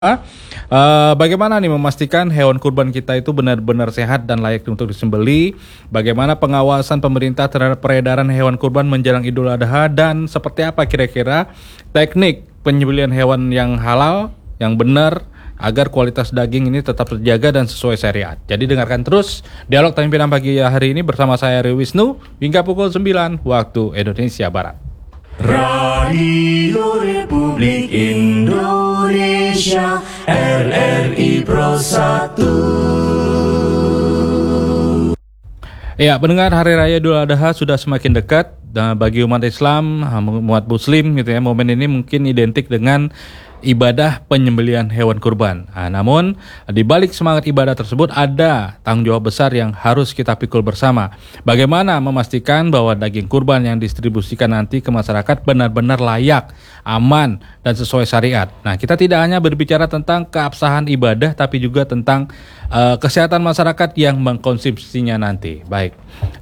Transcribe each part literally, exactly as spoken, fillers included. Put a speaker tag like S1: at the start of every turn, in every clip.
S1: Uh, bagaimana nih memastikan hewan kurban kita itu benar-benar sehat dan layak untuk disembelih? Bagaimana pengawasan pemerintah terhadap peredaran hewan kurban menjelang Idul Adha, dan seperti apa kira-kira teknik penyembelihan hewan yang halal, yang benar, agar kualitas daging ini tetap terjaga dan sesuai syariat. Jadi dengarkan terus dialog pimpinan pagi hari ini bersama saya Rio Wisnu hingga pukul sembilan waktu Indonesia Barat.
S2: Radio Republik Indonesia R R I Pro satu.
S1: Ya, pendengar, Hari Raya Idul Adha sudah semakin dekat. Dan bagi umat Islam, umat Muslim gitu ya, momen ini mungkin identik dengan ibadah penyembelihan hewan kurban. Nah, namun di balik semangat ibadah tersebut ada tanggung jawab besar yang harus kita pikul bersama. Bagaimana memastikan bahwa daging kurban yang distribusikan nanti ke masyarakat benar-benar layak, aman, dan sesuai syariat. Nah, kita tidak hanya berbicara tentang keabsahan ibadah, tapi juga tentang uh, kesehatan masyarakat yang mengkonsumsinya nanti. Baik,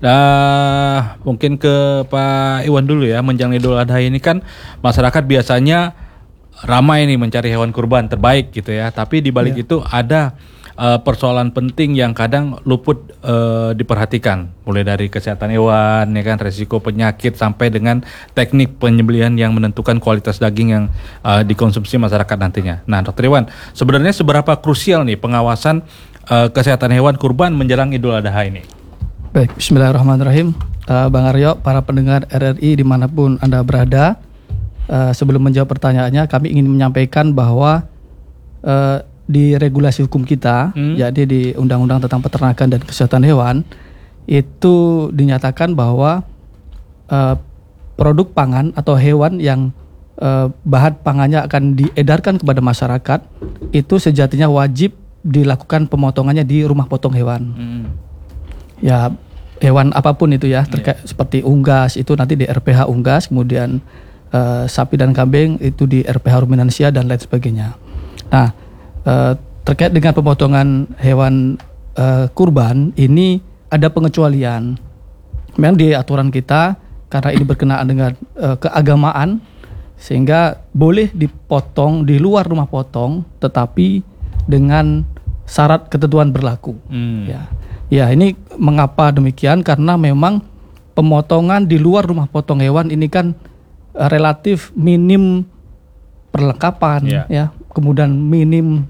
S1: uh, mungkin ke Pak Iwan dulu ya. Menjelang Idul Adha ini kan masyarakat biasanya ramai nih mencari hewan kurban terbaik gitu ya. Tapi di balik ya. itu ada uh, persoalan penting yang kadang luput uh, diperhatikan, mulai dari kesehatan hewan, ya kan, resiko penyakit sampai dengan teknik penyembelihan yang menentukan kualitas daging yang uh, dikonsumsi masyarakat nantinya. Nah, Dokter Iwan, sebenarnya seberapa krusial nih pengawasan uh, kesehatan hewan kurban menjelang Idul Adha ini?
S3: Baik, Bismillahirrahmanirrahim. Uh, Bang Aryo, para pendengar R R I dimanapun Anda berada. Uh, sebelum menjawab pertanyaannya, kami ingin menyampaikan bahwa uh, di regulasi hukum kita, hmm. jadi di Undang-Undang tentang Peternakan dan Kesehatan Hewan, itu dinyatakan bahwa uh, produk pangan atau hewan yang uh, bahan pangannya akan diedarkan kepada masyarakat, itu sejatinya wajib dilakukan pemotongannya di rumah potong hewan. Hmm. Ya, hewan apapun itu ya, terkait yeah. seperti unggas itu nanti di R P H unggas, kemudian Uh, sapi dan kambing itu di R P H ruminansia dan lain sebagainya. Nah, uh, terkait dengan pemotongan hewan uh, kurban ini ada pengecualian. Memang di aturan kita, karena ini berkenaan dengan uh, keagamaan, sehingga boleh dipotong di luar rumah potong, tetapi dengan syarat ketentuan berlaku. Hmm. Ya, ya ini mengapa demikian? Karena memang pemotongan di luar rumah potong hewan ini kan relatif minim perlengkapan, yeah. ya, kemudian minim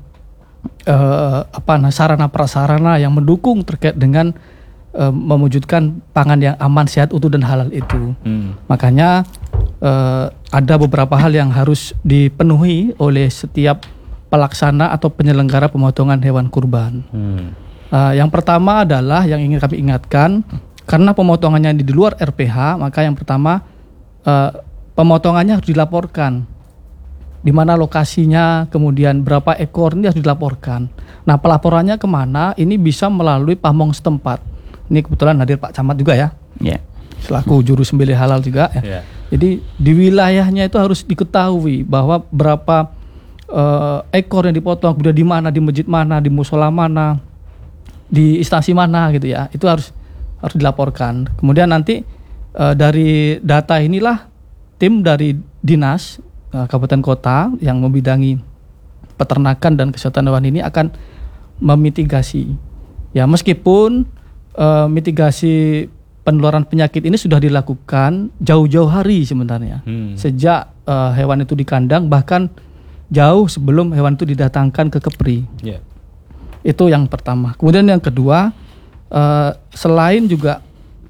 S3: uh, apa nah, sarana prasarana yang mendukung terkait dengan uh, mewujudkan pangan yang aman, sehat, utuh dan halal itu. Hmm. Makanya uh, ada beberapa hal yang harus dipenuhi oleh setiap pelaksana atau penyelenggara pemotongan hewan kurban. Hmm. Uh, yang pertama adalah yang ingin kami ingatkan, karena pemotongannya di luar R P H, maka yang pertama uh, pemotongannya harus dilaporkan, di mana lokasinya, kemudian berapa ekor ini harus dilaporkan. Nah, pelaporannya kemana? Ini bisa melalui pamong setempat. Ini kebetulan hadir Pak Camat juga ya, yeah. selaku juru sembelih halal juga. Ya. Yeah. Jadi di wilayahnya itu harus diketahui bahwa berapa uh, ekor yang dipotong, kemudian di mana, di masjid mana, di musola mana, di instansi mana gitu ya. Itu harus harus dilaporkan. Kemudian nanti uh, dari data inilah tim dari dinas uh, kabupaten kota yang membidangi peternakan dan kesehatan hewan ini akan memitigasi. Ya, meskipun uh, mitigasi penularan penyakit ini sudah dilakukan jauh-jauh hari sebenarnya. Hmm. Sejak uh, hewan itu di kandang, bahkan jauh sebelum hewan itu didatangkan ke Kepri. Yeah. Itu yang pertama. Kemudian yang kedua, uh, selain juga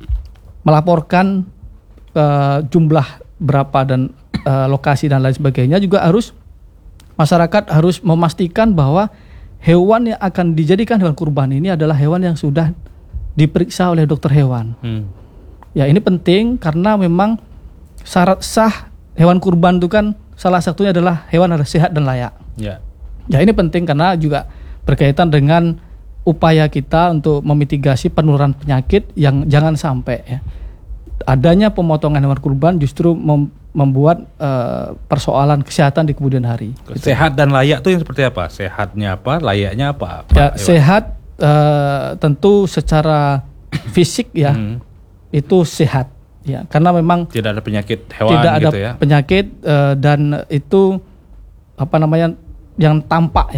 S3: melaporkan uh, jumlah berapa dan uh, lokasi dan lain sebagainya, juga harus masyarakat harus memastikan bahwa hewan yang akan dijadikan hewan kurban ini adalah hewan yang sudah diperiksa oleh dokter hewan. Hmm. Ya, ini penting karena memang syarat sah hewan kurban itu kan salah satunya adalah hewan harus sehat dan layak. Yeah. Ya, ini penting karena juga berkaitan dengan upaya kita untuk memitigasi penularan penyakit yang jangan sampai ya. Adanya pemotongan hewan kurban justru mem- membuat uh, persoalan kesehatan di kemudian hari.
S1: Sehat dan layak itu yang seperti apa? Sehatnya apa? Layaknya apa? Pak
S3: ya, sehat uh, tentu secara fisik ya, hmm. itu sehat ya, karena memang
S1: tidak ada penyakit hewan
S3: tidak ada
S1: gitu ya.
S3: penyakit uh, dan itu apa namanya yang tampak